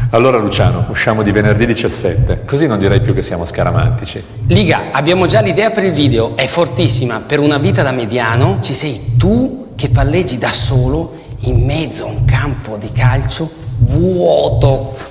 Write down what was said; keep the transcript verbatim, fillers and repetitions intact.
Allora Luciano, usciamo di venerdì diciassette, così non direi più che siamo scaramantici. Liga, abbiamo già l'idea per il video, è fortissima. Per una vita da mediano ci sei tu che palleggi da solo in mezzo a un campo di calcio vuoto.